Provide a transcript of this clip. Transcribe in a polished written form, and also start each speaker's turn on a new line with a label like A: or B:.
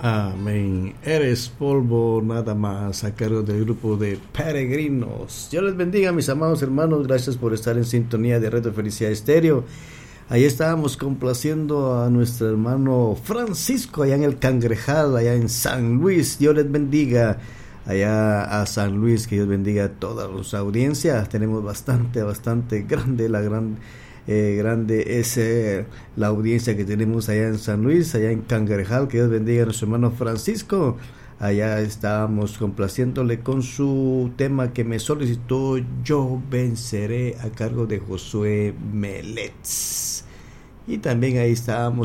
A: Amén. Eres polvo nada más, a cargo del grupo de Peregrinos. Dios les bendiga, mis amados hermanos. Gracias por estar en sintonía de Radio Felicidad Estéreo. Ahí estábamos complaciendo a nuestro hermano Francisco, allá en el Cangrejal, allá en San Luis. Dios les bendiga. Allá a San Luis, que Dios bendiga a toda nuestra audiencia. Tenemos bastante grande grande es la audiencia que tenemos allá en San Luis, allá en Cangrejal. Que Dios bendiga a nuestro hermano Francisco. Allá estábamos complaciéndole con su tema que me solicitó, Yo Venceré, a cargo de Josué Meletz. Y también ahí estábamos